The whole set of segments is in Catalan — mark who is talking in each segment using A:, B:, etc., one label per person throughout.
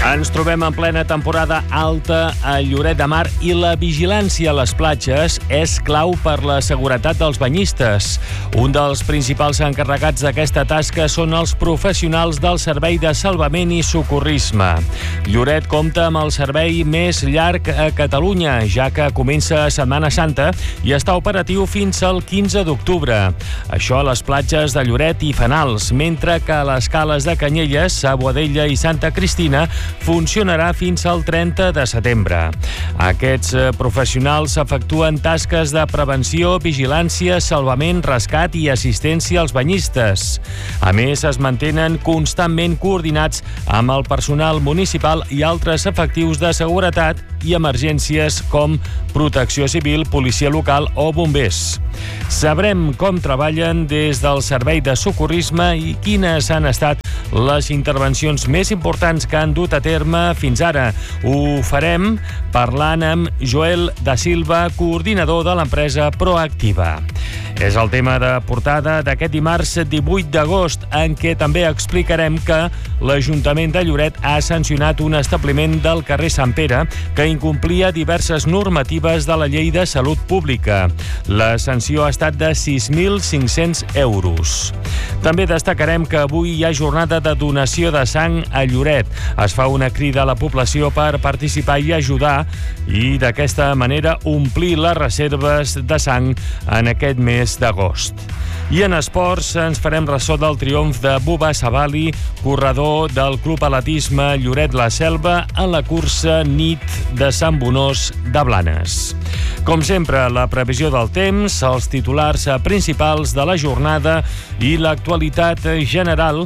A: Ens trobem en plena temporada alta a Lloret de Mar i la vigilància a les platges és clau per la seguretat dels banyistes. Un dels principals encarregats d'aquesta tasca són els professionals del Servei de Salvament i Socorrisme. Lloret compta amb el servei més llarg a Catalunya, ja que comença a Setmana Santa i està operatiu fins al 15 d'octubre. Això a les platges de Lloret i Fenals, mentre que a les cales de Canyelles, a Boadella i Santa Cristina funcionarà fins al 30 de setembre. Aquests professionals efectuen tasques de prevenció, vigilància, salvament, rescat i assistència als banyistes. A més, es mantenen constantment coordinats amb el personal municipal i altres efectius de seguretat i emergències com Protecció Civil, Policia Local o Bombers. Sabrem com treballen des del Servei de Socorrisme i quines han estat les intervencions més importants que han dut a terme fins ara. Ho farem parlant amb Joel da Silva, coordinador de l'empresa Proactiva. És el tema de portada d'aquest dimarts 18 d'agost, en què també explicarem que l'Ajuntament de Lloret ha sancionat un establiment del carrer Sant Pere que incomplia diverses normatives de la Llei de Salut Pública. La sanció ha estat de 6.500 euros. També destacarem que avui hi ha jornada de donació de sang a Lloret. Es fa una crida a la població per participar i ajudar i d'aquesta manera omplir les reserves de sang en aquest mes d'agost. I en esports ens farem ressò del triomf de Bubba Savali, corredor del Club Atletisme Lloret La Selva en la cursa nit de Sant Bonós de Blanes. Com sempre, la previsió del temps, els titulars principals de la jornada i l'actualitat general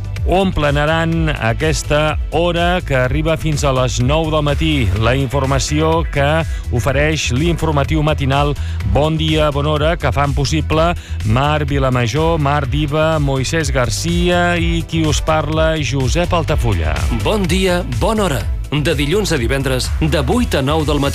A: omplenaran aquesta hora que arriba fins a les 9 del matí. La informació que ofereix l'informatiu matinal Bon dia, bona hora, que fan possible Marc Vilamajor, Marc Diva, Moisès Garcia i qui us parla, Josep Altafulla.
B: Bon dia, bona hora. De dilluns a divendres, de 8 a 9 del matí.